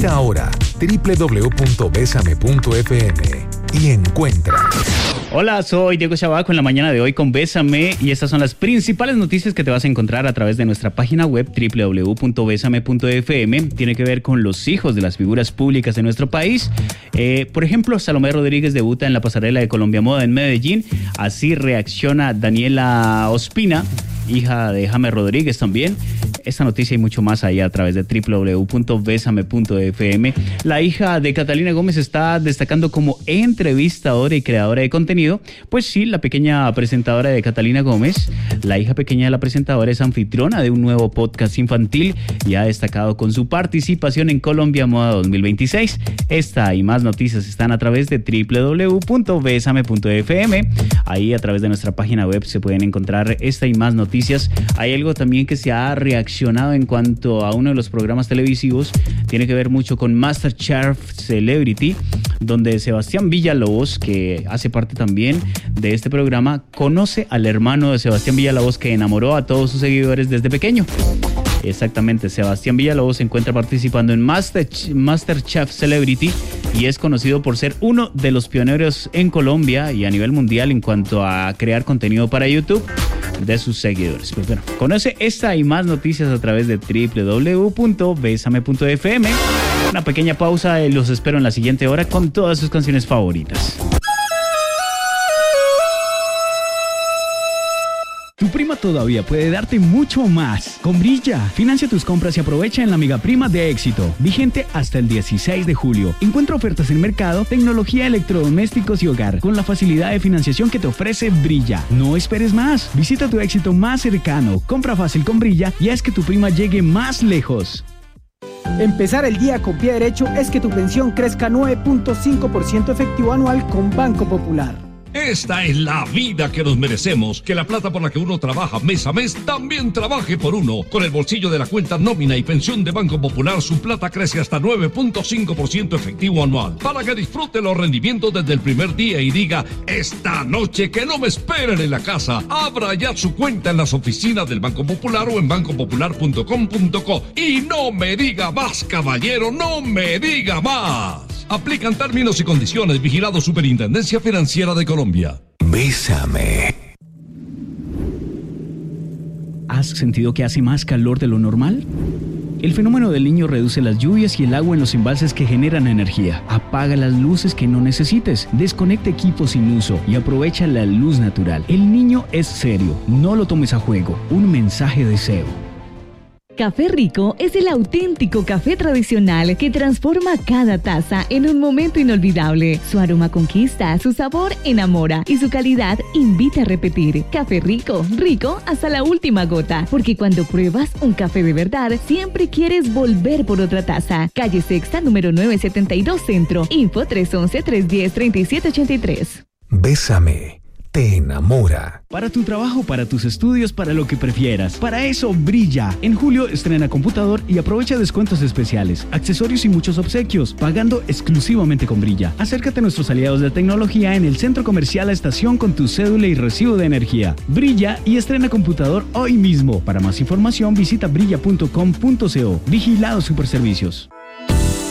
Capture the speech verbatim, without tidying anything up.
Visita ahora doble u doble u doble u punto besame punto efe eme y encuentra. Hola, soy Diego Chabaco en la mañana de hoy con Bésame y estas son las principales noticias que te vas a encontrar a través de nuestra página web doble u doble u doble u punto besame punto efe eme. Tiene que ver con los hijos de las figuras públicas de nuestro país. Eh, por ejemplo, Salomé Rodríguez debuta en la pasarela de Colombia Moda en Medellín. Así reacciona Daniela Ospina, hija de James Rodríguez también. Esta noticia y mucho más ahí a través de doble u doble u doble u punto besame punto efe eme. La hija de Catalina Gómez está destacando como entrevistadora y creadora de contenido. Pues sí, la pequeña presentadora de Catalina Gómez, la hija pequeña de la presentadora, es anfitriona de un nuevo podcast infantil y ha destacado con su participación en Colombia Moda dos mil veintiséis. Esta y más noticias están a través de doble u doble u doble u punto besame punto efe eme. Ahí a través de nuestra página web se pueden encontrar esta y más noticias. Hay algo también que se ha reaccionado en cuanto a uno de los programas televisivos. Tiene que ver mucho con MasterChef Celebrity, donde Sebastián Villalobos, que hace parte también de este programa, conoce al hermano de Sebastián Villalobos que enamoró a todos sus seguidores desde pequeño. Exactamente, Sebastián Villalobos se encuentra participando en Master, MasterChef Celebrity y es conocido por ser uno de los pioneros en Colombia y a nivel mundial en cuanto a crear contenido para YouTube de sus seguidores. Pues bueno, conoce esta y más noticias a través de doble u doble u doble u punto besame punto efe eme. Una pequeña pausa y los espero en la siguiente hora con todas sus canciones favoritas. Tu prima todavía puede darte mucho más. Con Brilla, financia tus compras y aprovecha en la Amiga Prima de Éxito. Vigente hasta el dieciséis de julio. Encuentra ofertas en mercado, tecnología, electrodomésticos y hogar con la facilidad de financiación que te ofrece Brilla. No esperes más. Visita tu Éxito más cercano. Compra fácil con Brilla y haz que tu prima llegue más lejos. Empezar el día con pie derecho es que tu pensión crezca nueve punto cinco por ciento efectivo anual con Banco Popular. Esta es la vida que nos merecemos, que la plata por la que uno trabaja mes a mes también trabaje por uno. Con el bolsillo de la cuenta nómina y pensión de Banco Popular, su plata crece hasta nueve punto cinco por ciento efectivo anual, para que disfrute los rendimientos desde el primer día y diga, esta noche que no me esperen en la casa. Abra ya su cuenta en las oficinas del Banco Popular o en banco popular punto com punto co. Y no me diga más, caballero, no me diga más. Aplican términos y condiciones. Vigilado Superintendencia Financiera de Colombia. Bésame. ¿Has sentido que hace más calor de lo normal? El fenómeno del Niño reduce las lluvias y el agua en los embalses que generan energía. Apaga las luces que no necesites, desconecta equipos sin uso y aprovecha la luz natural. El Niño es serio, no lo tomes a juego. Un mensaje de S E O. Café Rico es el auténtico café tradicional que transforma cada taza en un momento inolvidable. Su aroma conquista, su sabor enamora y su calidad invita a repetir. Café Rico, rico hasta la última gota, porque cuando pruebas un café de verdad, siempre quieres volver por otra taza. Calle Sexta, número novecientos setenta y dos Centro. Info tres once, tres diez, treinta y siete ochenta y tres. Bésame. Te enamora. Para tu trabajo, para tus estudios, para lo que prefieras. Para eso, Brilla. En julio estrena computador y aprovecha descuentos especiales, accesorios y muchos obsequios, pagando exclusivamente con Brilla. Acércate a nuestros aliados de tecnología en el Centro Comercial La Estación con tu cédula y recibo de energía. Brilla y estrena computador hoy mismo. Para más información, visita brilla punto com punto co. Vigilado Superservicios.